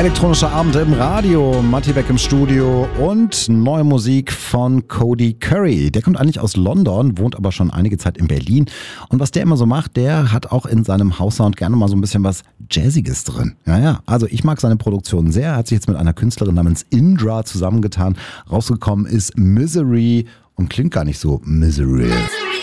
Elektronischer Abend im Radio, Matti Beck im Studio und neue Musik von Cody Curry. Der kommt eigentlich aus London, wohnt aber schon einige Zeit in Berlin. Und was der immer so macht, der hat auch in seinem House-Sound gerne mal so ein bisschen was Jazziges drin. Ja, also ich mag seine Produktion sehr. Er hat sich jetzt mit einer Künstlerin namens Indra zusammengetan. Rausgekommen ist Misery und klingt gar nicht so misery.